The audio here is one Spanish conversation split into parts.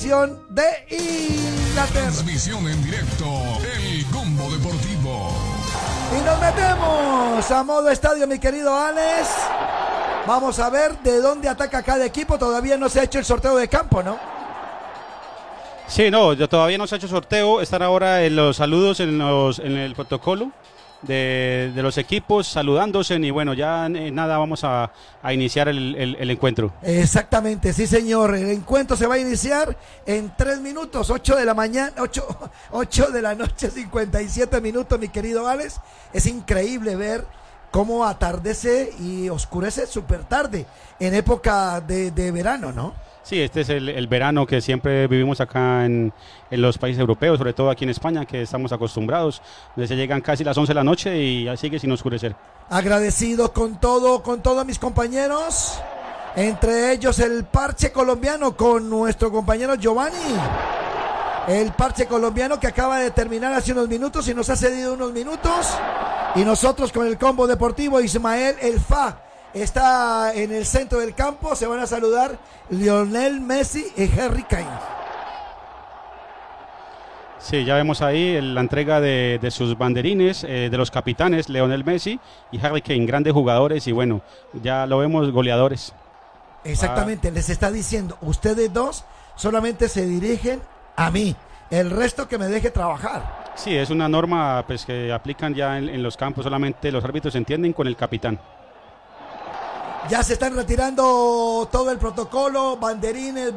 selección de Inglaterra. Transmisión en directo, El Combo Deportivo. Y nos metemos a modo estadio, mi querido Alex. Vamos a ver de dónde ataca cada equipo. Todavía no se ha hecho el sorteo de campo, ¿no? Sí, no, todavía no se ha hecho sorteo. Están ahora en los saludos, en el protocolo de los equipos, saludándose. Y bueno, ya nada, vamos a iniciar el encuentro. Exactamente, sí señor. El encuentro se va a iniciar en 3 minutos, 8 de la mañana, 8 de la noche, 57 minutos, mi querido Alex. Es increíble ver cómo atardece y oscurece súper tarde en época de verano, ¿no? Sí, este es el verano que siempre vivimos acá en los países europeos, sobre todo aquí en España, que estamos acostumbrados, donde se llegan casi las 11 de la noche y ya sigue sin oscurecer. Agradecido con todos mis compañeros, entre ellos el parche colombiano con nuestro compañero Giovanni. El parche colombiano que acaba de terminar hace unos minutos y nos ha cedido unos minutos. Y nosotros con el combo deportivo, Ismael El Fa está en el centro del campo. Se van a saludar Lionel Messi y Harry Kane. Sí, ya vemos ahí la entrega de sus banderines, de los capitanes, Lionel Messi y Harry Kane, grandes jugadores y bueno, ya lo vemos, goleadores. Exactamente, les está diciendo, ustedes dos solamente se dirigen a mí, el resto que me deje trabajar. Sí, es una norma pues que aplican ya en los campos, solamente los árbitros se entienden con el capitán. Ya se están retirando todo el protocolo, banderines,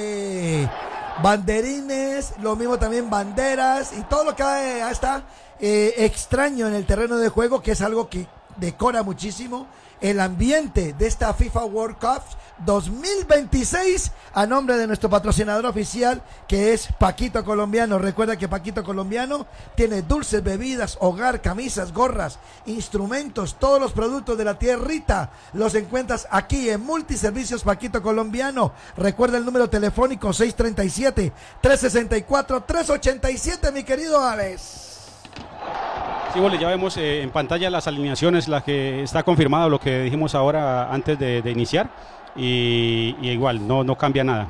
lo mismo también banderas y todo lo que está extraño en el terreno de juego, que es algo que decora muchísimo el ambiente de esta FIFA World Cup 2026 a nombre de nuestro patrocinador oficial, que es Paquito Colombiano. Recuerda que Paquito Colombiano tiene dulces, bebidas, hogar, camisas, gorras, instrumentos, todos los productos de la tierrita los encuentras aquí en Multiservicios Paquito Colombiano. Recuerda el número telefónico 637-364-387, mi querido Alex. Sí, Wally, ya vemos en pantalla las alineaciones, la que está confirmado, lo que dijimos ahora antes de iniciar, y igual, no cambia nada.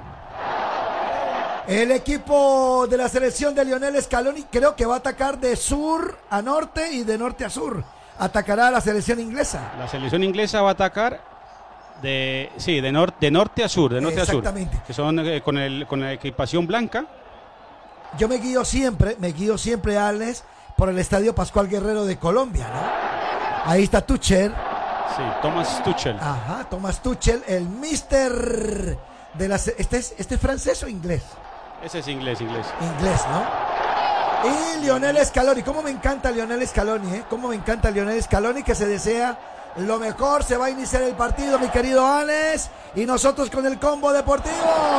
El equipo de la selección de Lionel Scaloni creo que va a atacar de sur a norte y de norte a sur. Atacará a la selección inglesa. La selección inglesa va a atacar de norte a sur, Exactamente. Que son con la equipación blanca. Yo me guío siempre, Alex, por el Estadio Pascual Guerrero de Colombia, ¿no? Ahí está Tuchel. Sí, Thomas Tuchel. Ajá, Thomas Tuchel, el mister de las... ¿Este es francés o inglés? Ese es inglés. Inglés, ¿no? Y Lionel Scaloni, cómo me encanta Lionel Scaloni, ¿eh? Cómo me encanta Lionel Scaloni, que se desea lo mejor. Se va a iniciar el partido, mi querido Alex, y nosotros con el combo deportivo.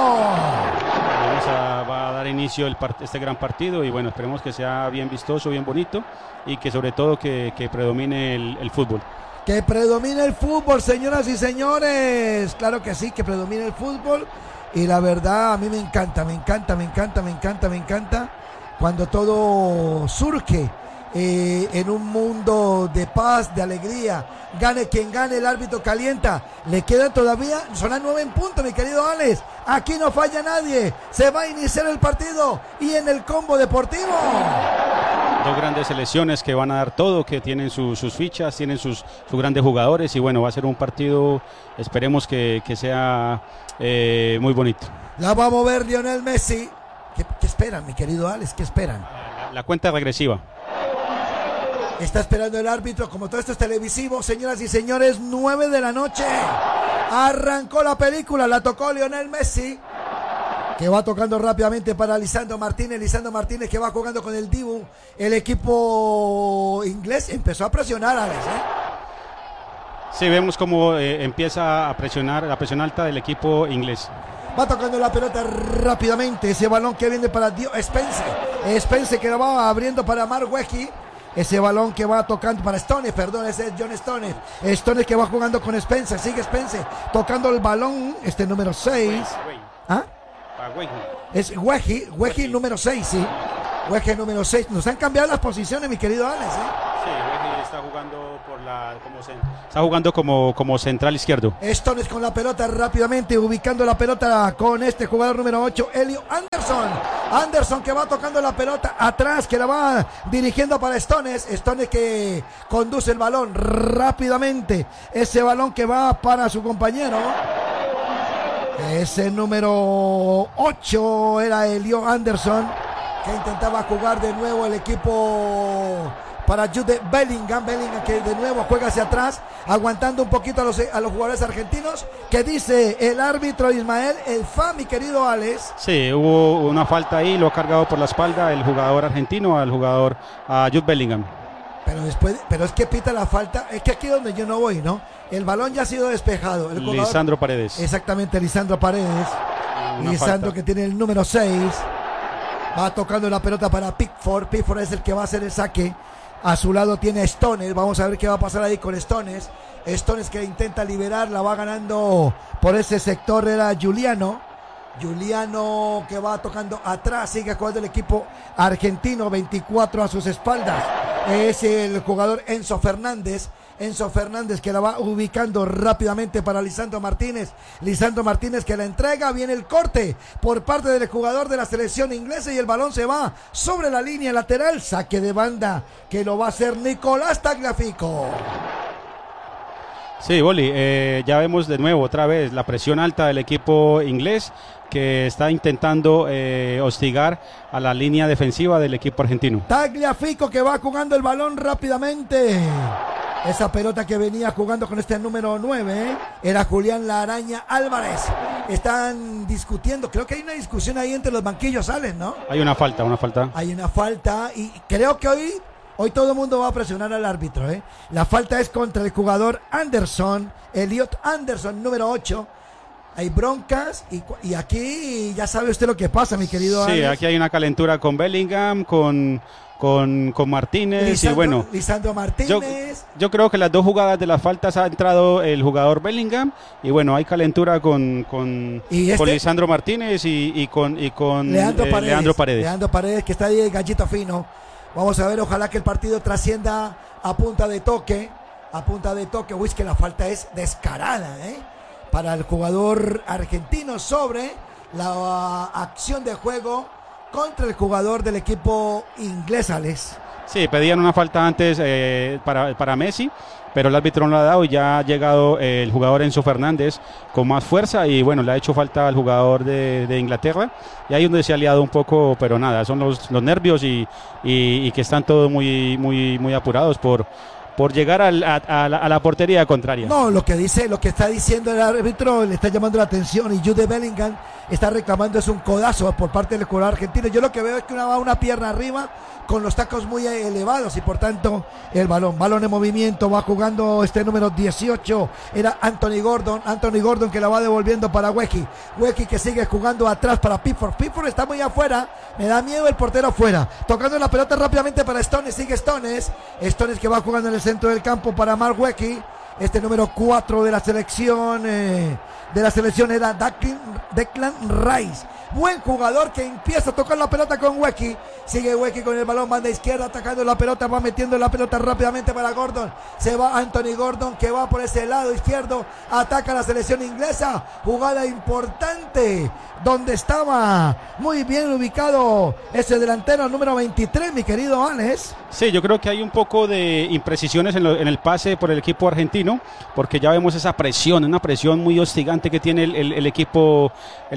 Va a dar inicio este gran partido y bueno, esperemos que sea bien vistoso, bien bonito y que sobre todo que predomine el fútbol. Que predomine el fútbol, señoras y señores. Claro que sí, que predomine el fútbol. Y la verdad, a mí me encanta cuando todo surge en un mundo de paz, de alegría. Gane quien gane, el árbitro calienta. Le quedan todavía, son las 9 en punto, mi querido Alex. Aquí no falla nadie. Se va a iniciar el partido y en el combo deportivo. Dos grandes selecciones que van a dar todo, que tienen sus fichas, tienen sus grandes jugadores y bueno, va a ser un partido, esperemos que sea muy bonito. La va a mover Lionel Messi. ¿Qué esperan, mi querido Alex? ¿Qué esperan? La cuenta regresiva. Está esperando el árbitro, como todo esto es televisivo, señoras y señores, 9 de la noche. Arrancó la película, la tocó Lionel Messi, que va tocando rápidamente para Lisandro Martínez que va jugando con el Dibu. El equipo inglés empezó a presionar, Alex, Sí, vemos cómo empieza a presionar, la presión alta del equipo inglés. Va tocando la pelota rápidamente, ese balón que viene para Spence que la va abriendo para Mark Wehi. Ese balón que va tocando para Stones, ese es John Stones. Stones que va jugando con Spence, sigue Spence tocando el balón, número 6. ¿Ah? Es Wehi número 6, sí. Wehi número 6. Nos han cambiado las posiciones, mi querido Alex, Sí, Wesley está jugando está jugando como central izquierdo. Stones con la pelota rápidamente, ubicando la pelota con este jugador número 8, Elliot Anderson. Anderson que va tocando la pelota atrás, que la va dirigiendo para Stones. Stones que conduce el balón rápidamente. Ese balón que va para su compañero. Ese número 8 era Elliot Anderson, que intentaba jugar de nuevo el equipo para Jude Bellingham. Bellingham que de nuevo juega hacia atrás, aguantando un poquito a los jugadores argentinos. Que dice el árbitro Ismael, el FA, mi querido Alex. Sí, hubo una falta ahí, lo ha cargado por la espalda el jugador argentino a Jude Bellingham. Pero es que pita la falta, es que aquí es donde yo no voy, ¿no? El balón ya ha sido despejado. Lisandro Paredes. Exactamente, Lisandro Paredes. Lisandro que tiene el número 6. Va tocando la pelota para Pickford. Pickford es el que va a hacer el saque. A su lado tiene Stones. Vamos a ver qué va a pasar ahí con Stones. Stones que intenta liberar, la va ganando por ese sector, era Juliano. Juliano que va tocando atrás, sigue jugando el equipo argentino, 24 a sus espaldas. Es el jugador Enzo Fernández. Enzo Fernández que la va ubicando rápidamente para Lisandro Martínez. Lisandro Martínez que la entrega, viene el corte por parte del jugador de la selección inglesa y el balón se va sobre la línea lateral. Saque de banda que lo va a hacer Nicolás Tagliafico. Sí, Boli, ya vemos de nuevo otra vez la presión alta del equipo inglés que está intentando hostigar a la línea defensiva del equipo argentino. Tagliafico que va jugando el balón rápidamente. Esa pelota que venía jugando con este número 9 era Julián La Araña Álvarez. Están discutiendo, creo que hay una discusión ahí entre los banquillos, salen, ¿no? Hay una falta. Hay una falta y creo que hoy todo el mundo va a presionar al árbitro, ¿eh? La falta es contra el jugador Anderson, Elliot Anderson, número 8. Hay broncas y aquí ya sabe usted lo que pasa, mi querido Sí, Alex. aquí hay una calentura con Bellingham, con Martínez y bueno. Lisandro Martínez. Yo creo que las dos jugadas de las faltas ha entrado el jugador Bellingham y bueno, hay calentura con Lisandro Martínez y con Leandro Paredes. Leandro Paredes que está ahí el gallito fino. Vamos a ver, ojalá que el partido trascienda a punta de toque. Uy, es que la falta es descarada, para el jugador argentino sobre la acción de juego contra el jugador del equipo inglés, Alex. Sí, pedían una falta antes para Messi, pero el árbitro no lo ha dado y ya ha llegado el jugador Enzo Fernández con más fuerza y bueno, le ha hecho falta al jugador de Inglaterra y ahí donde se ha liado un poco, pero nada, son los nervios y que están todos muy apurados por llegar a la portería contraria. No, lo que está diciendo el árbitro le está llamando la atención y Jude Bellingham está reclamando es un codazo por parte del jugador argentino. Yo lo que veo es que va una pierna arriba con los tacos muy elevados y por tanto el balón en movimiento, va jugando este número 18, era Anthony Gordon que la va devolviendo para Wesley que sigue jugando atrás para Pickford está muy afuera, me da miedo el portero afuera, tocando la pelota rápidamente para Stones, sigue Stones que va jugando en el centro del campo para Mark Wesley, este número 4 de la selección era Declan Rice. Buen jugador que empieza a tocar la pelota con Wesley. Sigue Wesley con el balón, banda izquierda, atacando la pelota, va metiendo la pelota rápidamente para Gordon. Se va Anthony Gordon que va por ese lado izquierdo, ataca la selección inglesa. Jugada importante, donde estaba muy bien ubicado ese delantero número 23, mi querido Alex. Sí, yo creo que hay un poco de imprecisiones en el pase por el equipo argentino, porque ya vemos esa presión, una presión muy hostigante que tiene el equipo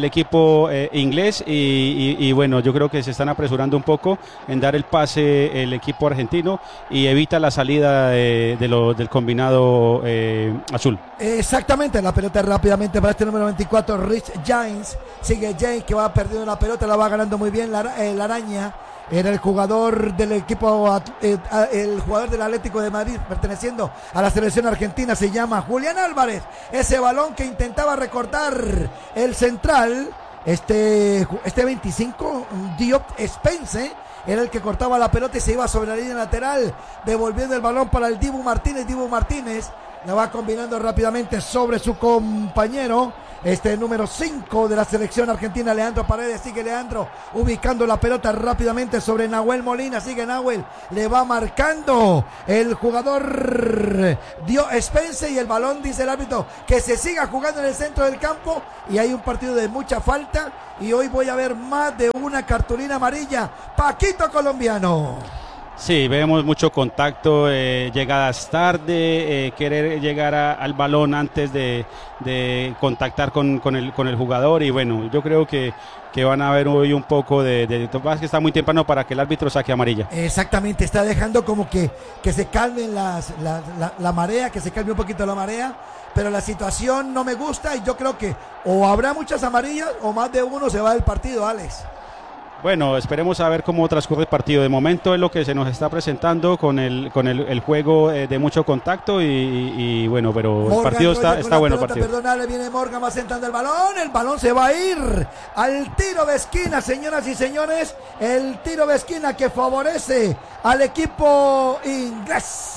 inglés y bueno, yo creo que se están apresurando un poco en dar el pase el equipo argentino y evita la salida del combinado azul. Exactamente, la pelota rápidamente para este número 24, Rich James. Sigue James que va perdiendo la pelota, la va ganando muy bien la Araña. Era el jugador del equipo, el jugador del Atlético de Madrid, perteneciendo a la selección argentina, se llama Julián Álvarez. Ese balón que intentaba recortar el central, este 25, Diop Spence, era el que cortaba la pelota y se iba sobre la línea lateral, devolviendo el balón para el Dibu Martínez. La va combinando rápidamente sobre su compañero. Número 5 de la selección argentina, Leandro Paredes. Sigue Leandro ubicando la pelota rápidamente sobre Nahuel Molina. Sigue Nahuel, le va marcando el jugador dio Spence y el balón, dice el árbitro, que se siga jugando en el centro del campo. Y hay un partido de mucha falta. Y hoy voy a ver más de una cartulina amarilla. Paquito colombiano. Sí, vemos mucho contacto, llegadas tarde, querer llegar al balón antes de contactar con el jugador. Y bueno, yo creo que van a haber hoy un poco de que está muy temprano para que el árbitro saque amarilla. Exactamente, está dejando como que se calmen la marea, que se calme un poquito la marea. Pero la situación no me gusta y yo creo que o habrá muchas amarillas o más de uno se va del partido, Alex. Bueno, esperemos a ver cómo transcurre el partido. De momento es lo que se nos está presentando con el juego de mucho contacto y bueno, pero Morgan, el partido está bueno. Pelota, perdonale, viene Morgan, va sentando el balón se va a ir al tiro de esquina, señoras y señores, el tiro de esquina que favorece al equipo inglés.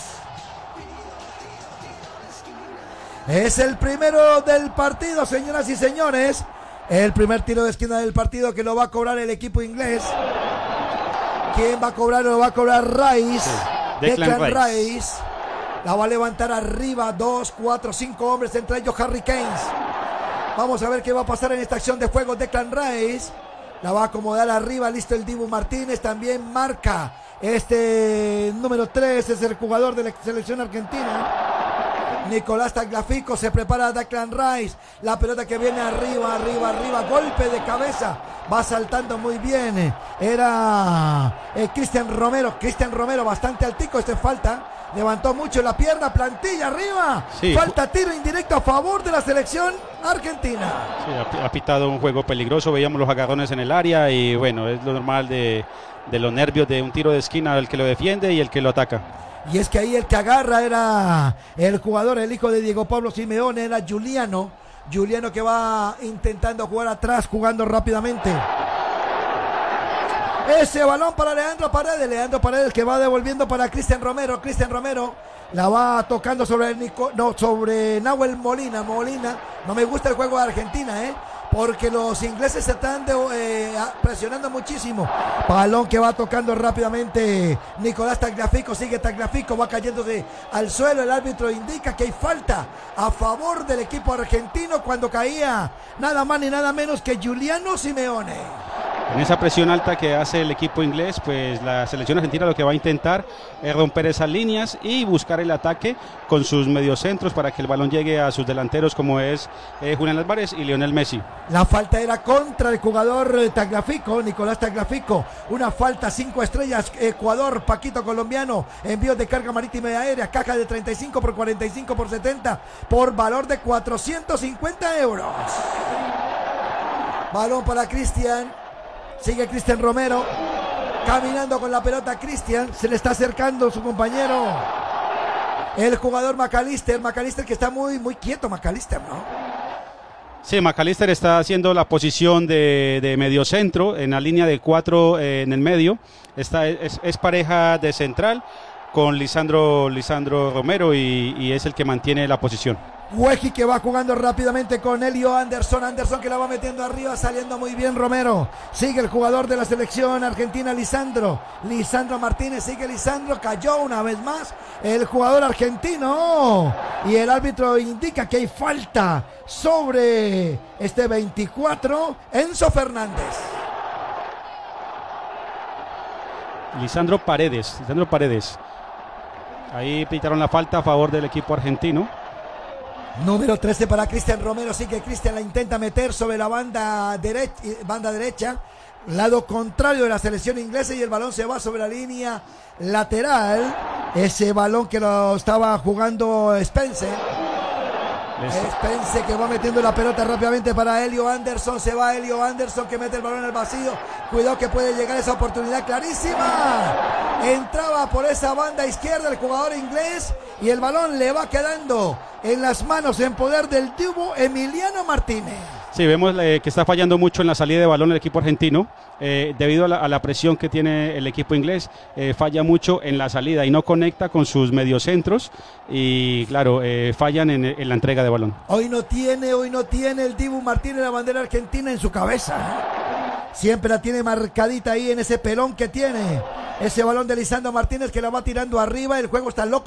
Es el primero del partido, señoras y señores. El primer tiro de esquina del partido que lo va a cobrar el equipo inglés. ¿Quién va a cobrar? Lo va a cobrar Rice. Sí, Declan Rice. La va a levantar arriba. 2, 4, 5 hombres, entre ellos Harry Kane. Vamos a ver qué va a pasar en esta acción de juego. Declan Rice. La va a acomodar arriba. Listo el Dibu Martínez. También marca número 3. Es el jugador de la selección argentina. Nicolás Tagliafico, se prepara Declan Rice, la pelota que viene arriba, golpe de cabeza, va saltando muy bien, era Cristian Romero, bastante altico, falta, levantó mucho la pierna, plantilla arriba, sí. Falta, tiro indirecto a favor de la selección argentina. Sí, ha pitado un juego peligroso, veíamos los agarrones en el área y bueno, es lo normal de los nervios de un tiro de esquina, el que lo defiende y el que lo ataca. Y es que ahí el que agarra era el jugador, el hijo de Diego Pablo Simeone, era Giuliano que va intentando jugar atrás, jugando rápidamente. Ese balón para Leandro Paredes que va devolviendo para Cristian Romero, la va tocando sobre Nahuel Molina, no me gusta el juego de Argentina, porque los ingleses se están presionando muchísimo. Balón que va tocando rápidamente Nicolás Tagliafico, sigue Tagliafico, va cayéndose al suelo, el árbitro indica que hay falta a favor del equipo argentino cuando caía nada más ni nada menos que Giuliano Simeone. En esa presión alta que hace el equipo inglés, pues la selección argentina lo que va a intentar es romper esas líneas y buscar el ataque con sus mediocentros para que el balón llegue a sus delanteros como es Julián Álvarez y Lionel Messi. La falta era contra el jugador Tagliafico, Nicolás Tagliafico. Una falta, 5 estrellas, Ecuador, Paquito colombiano, envíos de carga marítima y aérea, caja de 35 por 45 por 70 por valor de 450 euros. Balón para Cristian. Sigue Cristian Romero, caminando con la pelota Cristian, se le está acercando su compañero, el jugador McAllister que está muy quieto, McAllister, ¿no? Sí, McAllister está haciendo la posición de mediocentro, en la línea de 4 en el medio, es pareja de central con Lisandro Romero y es el que mantiene la posición. Weji que va jugando rápidamente con Elio Anderson que la va metiendo arriba, saliendo muy bien Romero. Sigue el jugador de la selección argentina, Lisandro Martínez, sigue Lisandro, cayó una vez más el jugador argentino y el árbitro indica que hay falta sobre 24, Enzo Fernández. Lisandro Paredes. Ahí pitaron la falta a favor del equipo argentino. Número 13 para Cristian Romero, sí que Cristian la intenta meter sobre la banda derecha, lado contrario de la selección inglesa y el balón se va sobre la línea lateral, ese balón que lo estaba jugando Spence que va metiendo la pelota rápidamente para Elio Anderson, se va Elio Anderson que mete el balón al vacío, cuidado que puede llegar esa oportunidad clarísima, entraba por esa banda izquierda el jugador inglés y el balón le va quedando en las manos, en poder del tubo Emiliano Martínez. Sí, vemos que está fallando mucho en la salida de balón el equipo argentino, debido a la presión que tiene el equipo inglés, falla mucho en la salida y no conecta con sus mediocentros y claro, fallan en la entrega de balón. Hoy no tiene el Dibu Martínez la bandera argentina en su cabeza, ¿eh? Siempre la tiene marcadita ahí en ese pelón que tiene. Ese balón de Lisandro Martínez que la va tirando arriba, el juego está loco.